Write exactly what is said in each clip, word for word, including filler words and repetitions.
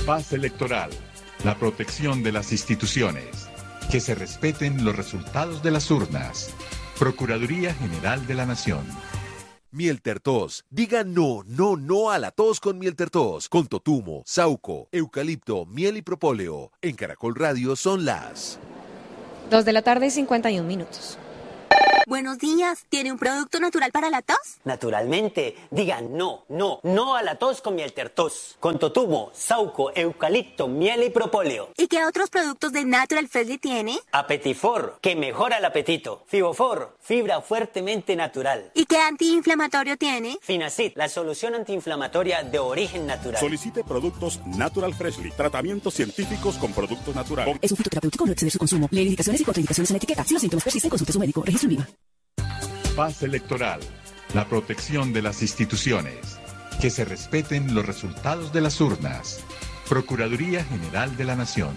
Paz electoral, la protección de las instituciones, que se respeten los resultados de las urnas. Procuraduría General de la Nación. Mieltertos. Diga no, no, no a la tos con Mieltertos. Con totumo, sauco, eucalipto, miel y propóleo. En Caracol Radio son las Dos de la tarde y cincuenta y un minutos. Buenos días, ¿tiene un producto natural para la tos? Naturalmente, digan no, no, no a la tos con Mieltertos. Con totumo, sauco, eucalipto, miel y propóleo. ¿Y qué otros productos de Natural Freshly tiene? Apetifor, que mejora el apetito. Fibofor, fibra fuertemente natural. ¿Y qué antiinflamatorio tiene? Finacid, la solución antiinflamatoria de origen natural. Solicite productos Natural Freshly, tratamientos científicos con productos naturales. Es un fitoterapéutico, no exceder su consumo. Lee indicaciones y contraindicaciones en la etiqueta. Si los síntomas persisten, consulte a su médico. Registro en Viva. Paz electoral, la protección de las instituciones, que se respeten los resultados de las urnas. Procuraduría General de la Nación.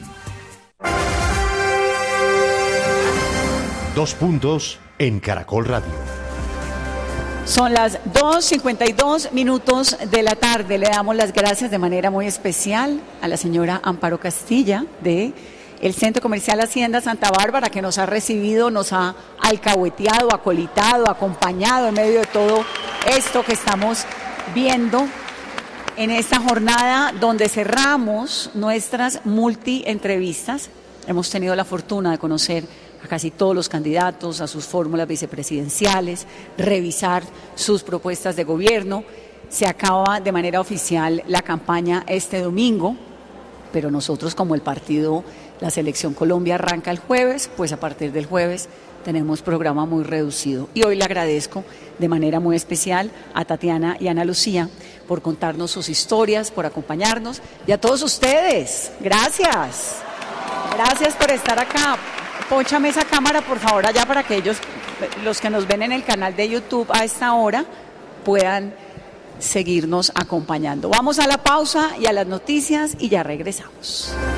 Dos puntos en Caracol Radio. Son las dos cincuenta y dos minutos de la tarde. Le damos las gracias de manera muy especial a la señora Amparo Castilla de el Centro Comercial Hacienda Santa Bárbara, que nos ha recibido, nos ha alcahueteado, acolitado, acompañado en medio de todo esto que estamos viendo en esta jornada donde cerramos nuestras multi-entrevistas. Hemos tenido la fortuna de conocer a casi todos los candidatos, a sus fórmulas vicepresidenciales, revisar sus propuestas de gobierno. Se acaba de manera oficial la campaña este domingo, pero nosotros como el partido La Selección Colombia arranca el jueves, pues a partir del jueves tenemos programa muy reducido. Y hoy le agradezco de manera muy especial a Tatiana y Ana Lucía por contarnos sus historias, por acompañarnos, y a todos ustedes, gracias. Gracias por estar acá. Pónchame esa cámara, por favor, allá para que ellos, los que nos ven en el canal de YouTube a esta hora, puedan seguirnos acompañando. Vamos a la pausa y a las noticias y ya regresamos.